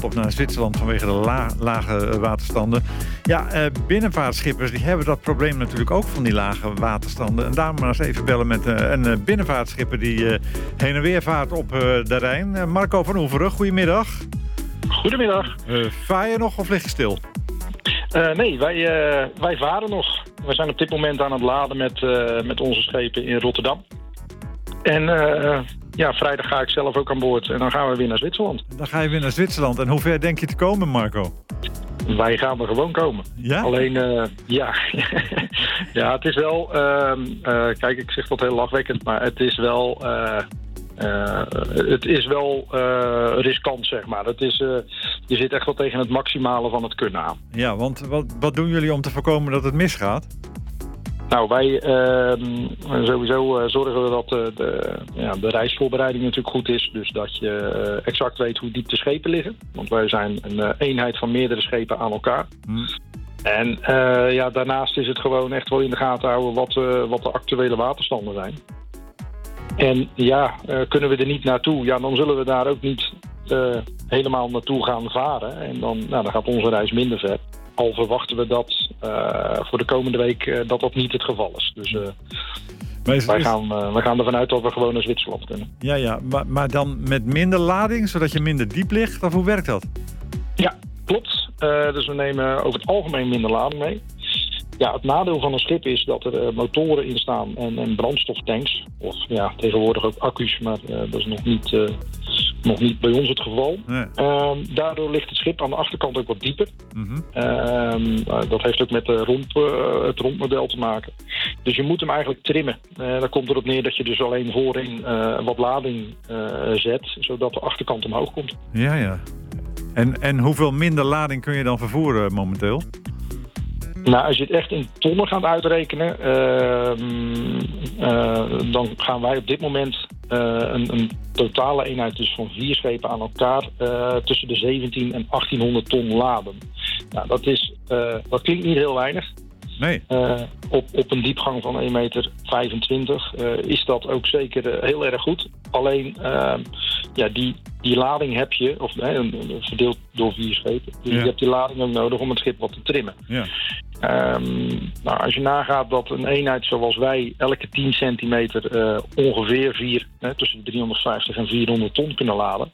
Nederland of naar Zwitserland vanwege de lage waterstanden. Ja, binnenvaartschippers die hebben dat probleem natuurlijk ook van die lage waterstanden. En daarom maar eens even bellen met een binnenvaartschipper die heen en weer vaart op de Rijn. Marco van Oeveren, goedemiddag. Goedemiddag. Vaar je nog of lig je stil? Nee, wij varen nog. We zijn op dit moment aan het laden met onze schepen in Rotterdam. En vrijdag ga ik zelf ook aan boord en dan gaan we weer naar Zwitserland. Dan ga je weer naar Zwitserland. En hoe ver denk je te komen, Marco? Wij gaan er gewoon komen. Ja? Alleen, ja, het is wel... kijk, ik zeg dat heel lachwekkend, maar het is wel... riskant, zeg maar. Je zit echt wel tegen het maximale van het kunnen aan. Ja, want wat doen jullie om te voorkomen dat het misgaat? Nou, wij sowieso zorgen we dat de reisvoorbereiding natuurlijk goed is. Dus dat je exact weet hoe diep de schepen liggen. Want wij zijn een eenheid van meerdere schepen aan elkaar. En daarnaast is het gewoon echt wel in de gaten houden wat de actuele waterstanden zijn. En kunnen we er niet naartoe, dan zullen we daar ook niet helemaal naartoe gaan varen. En dan gaat onze reis minder ver. Al verwachten we dat voor de komende week dat niet het geval is. Dus wij gaan ervan uit dat we gewoon naar Zwitserland kunnen. Ja, maar dan met minder lading, zodat je minder diep ligt? Of hoe werkt dat? Ja, klopt. Dus we nemen over het algemeen minder lading mee. Ja, het nadeel van een schip is dat er motoren in staan en brandstoftanks. Of tegenwoordig ook accu's, maar dat is nog niet bij ons het geval. Nee. Daardoor ligt het schip aan de achterkant ook wat dieper. Mm-hmm. Dat heeft ook met het rondmodel te maken. Dus je moet hem eigenlijk trimmen. Daar komt erop neer dat je dus alleen voorin wat lading zet, zodat de achterkant omhoog komt. Ja. En hoeveel minder lading kun je dan vervoeren momenteel? Nou, als je het echt in tonnen gaat uitrekenen, dan gaan wij op dit moment een totale eenheid dus van 4 schepen aan elkaar tussen de 17 en 1800 ton laden. Nou, dat klinkt niet heel weinig. Nee. Op een diepgang van 1,25 meter is dat ook zeker heel erg goed. Alleen, die lading heb je, verdeeld door 4 schepen. Dus je hebt die lading ook nodig om het schip wat te trimmen. Ja. Als je nagaat dat een eenheid zoals wij elke 10 centimeter ongeveer tussen de 350 en 400 ton kunnen laden.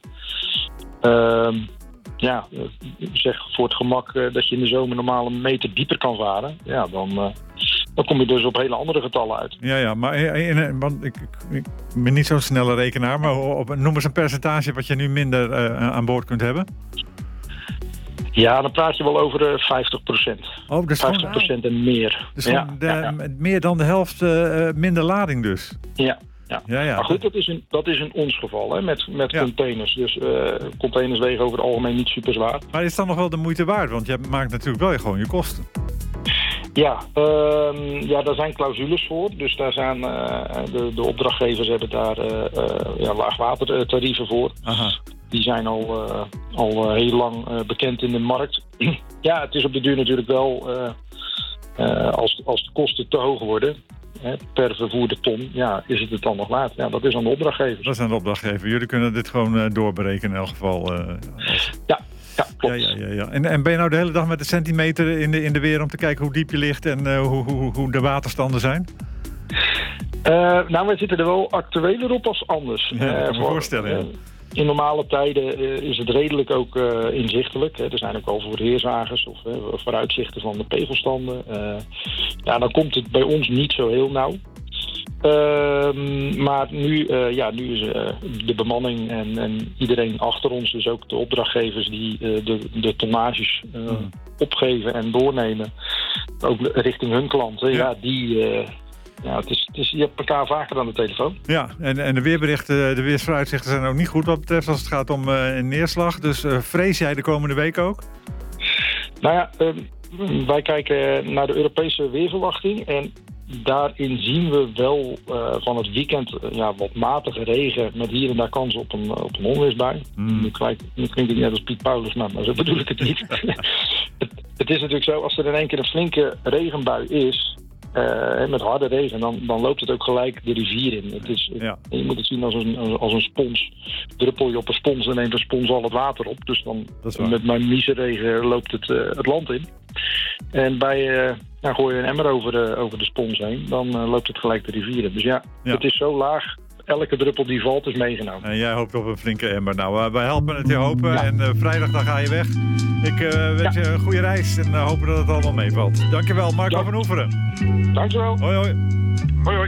Zeg voor het gemak dat je in de zomer normaal een meter dieper kan varen. Ja, dan kom je dus op hele andere getallen uit. Ja, maar want ik ben niet zo'n snelle rekenaar, maar noem eens een percentage wat je nu minder aan boord kunt hebben. Ja, dan praat je wel over 50%. Oh, dat is 50% en meer. Dus meer dan de helft minder lading dus? Ja. Maar goed, dat is in ons geval, hè, met containers. Dus containers wegen over het algemeen niet super zwaar. Maar is het dan nog wel de moeite waard? Want je maakt natuurlijk wel gewoon je kosten. Ja, daar zijn clausules voor. Dus daar zijn de opdrachtgevers hebben daar laagwatertarieven voor. Aha. Die zijn al heel lang bekend in de markt. Ja, het is op de duur natuurlijk wel, als de kosten te hoog worden, per vervoerde ton, is het dan nog waard? Ja, dat is aan de opdrachtgevers. Dat is aan de opdrachtgever. Jullie kunnen dit gewoon doorberekenen in elk geval. Ja, klopt. Ja. En ben je nou de hele dag met de centimeter in de weer om te kijken hoe diep je ligt en hoe de waterstanden zijn? Wij zitten er wel actueler op als anders. Ja, dat kan me voorstellen, ja. In normale tijden is het redelijk ook inzichtelijk. Er zijn ook wel voorheerzagers of vooruitzichten van de pegelstanden. Dan komt het bij ons niet zo heel nauw. Maar nu is de bemanning en iedereen achter ons, dus ook de opdrachtgevers die de tonnages opgeven en doornemen, ook richting hun klanten, je hebt elkaar vaker aan de telefoon. Ja, en de weerberichten, de weersvooruitzichten zijn ook niet goed wat betreft als het gaat om neerslag. Dus vrees jij de komende week ook? Wij kijken naar de Europese weerverwachting en daarin zien we wel van het weekend wat matige regen met hier en daar kans op een onweersbui. Nu klinkt het net als Piet Paulus, maar zo bedoel ik het niet. Het is natuurlijk zo, als er in één keer een flinke regenbui is, met harde regen, dan loopt het ook gelijk de rivier in. Je moet het zien als een spons. Druppel je op een spons en neemt een spons al het water op. Dus dan met mijn regen loopt het land in. En gooi je een emmer over de spons heen, dan loopt het gelijk de rivier in. Dus het is zo laag. Elke druppel die valt is meegenomen. En jij hoopt op een flinke emmer. Nou, wij helpen het je hopen. Ja. En vrijdag dan ga je weg. Ik wens je een goede reis en hopen dat het allemaal meevalt. Dankjewel, Marco van Oeveren. Dankjewel. Hoi, hoi.